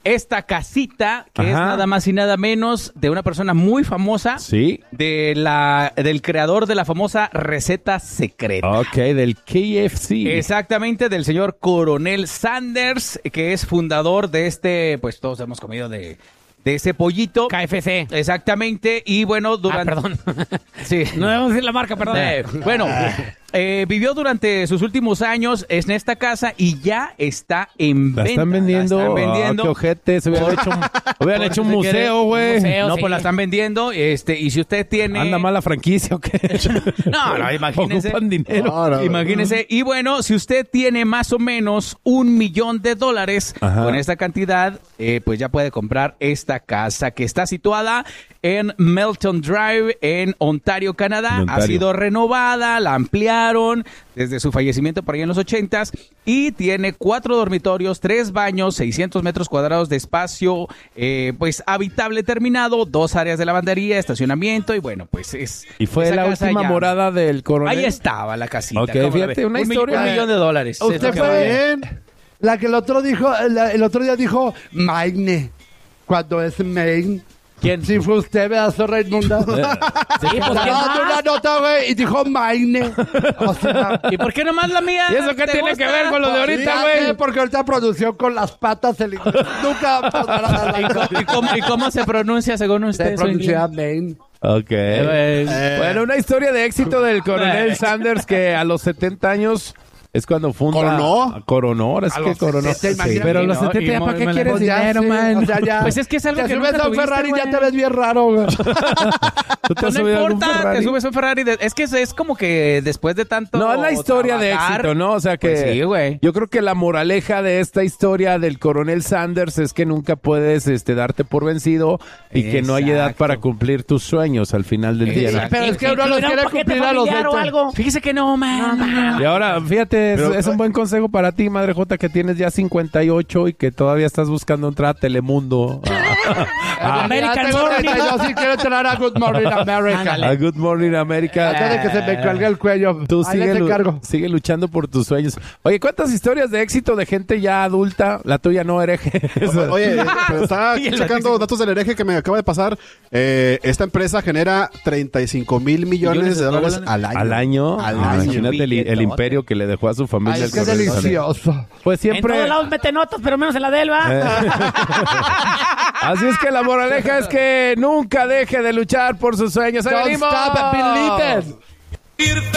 esta casita, que es nada más y nada menos de una persona muy famosa. Sí. Del creador de la famosa receta secreta. Ok, del KFC. Exactamente, del señor Coronel Sanders, que es fundador de pues todos hemos comido de ese pollito. KFC. Exactamente, y bueno, perdón. Sí. No debemos decir la marca, perdón. Bueno, vivió durante sus últimos años en esta casa y ya está en venta. ¿La están vendiendo? La están vendiendo. Qué ojete, se hubieran hecho un museo, güey. No, pues la están vendiendo, y si usted tiene... ¿Anda mal la franquicia o qué? No, imagínese. Ocupan dinero. Imagínese. Y bueno, si usted tiene más o menos $1 millón con esta cantidad, pues ya puede comprar esta casa que está situada en Melton Drive, en Ontario, Canadá. Ha sido renovada, la ampliaron desde su fallecimiento por ahí en los 80s y tiene 4 dormitorios, 3 baños, 600 metros cuadrados de espacio, pues habitable terminado, 2 áreas de lavandería, estacionamiento y bueno, pues es... Y fue la última morada del coronel. Ahí estaba la casita. Ok, fíjate, una historia. $1 millón. Usted fue la que el otro día dijo Maine, cuando es Maine. ¿Quién? Si fue usted, pedazo Raimunda. Sí, pues una nota, güey, y dijo Maine. O sea, ¿Y por qué nomás la mía? ¿Y eso qué tiene que ver con lo de ahorita, güey? Porque ahorita producción con las patas el inglés nunca podrá dar ¿Y cómo se pronuncia según usted? Se pronuncia Maine. Ok. Bueno, una historia de éxito del coronel Sanders que a los 70 años es cuando funda... Coronó. Ahora sí que coronó. Pero a los 70 ya, ¿para qué quieres dinero, man? O sea, ya. Pues es que es algo te que subes nunca a un tuviste, Ferrari güey. ya te ves bien raro, güey. Pues no importa, te subes a un Ferrari. Es que es como que después de tanto... No, es la historia de éxito, ¿no? O sea que... Pues sí, güey. Yo creo que la moraleja de esta historia del coronel Sanders es que nunca puedes darte por vencido y que no hay edad para cumplir tus sueños al final del día, ¿no? Pero es que uno los quiere cumplir a los 20. Fíjese que no, man. Y ahora, fíjate, es un buen consejo para ti, Madre Jota, que tienes ya 58 y que todavía estás buscando entrar a Telemundo. American Morning. Yo sí quiero entrar a Good Morning America. A Good Morning America. Antes de que se me cuelgue el cuello. Tú Ahí les encargo. sigue luchando por tus sueños. Oye, ¿cuántas historias de éxito de gente ya adulta? La tuya no, hereje. Oye, pero estaba checando datos del hereje que me acaba de pasar. Esta empresa genera $35 mil millones de dólares al año. ¿Al año? Imagínate el imperio que le dejó a su familia. Ay, es que es delicioso. Pues siempre... En todos lados mete notas, pero menos en la de él, ¿va? Así es que la moraleja es que nunca deje de luchar por sus sueños. ¡Ahí Don't venimos! stop and believe it.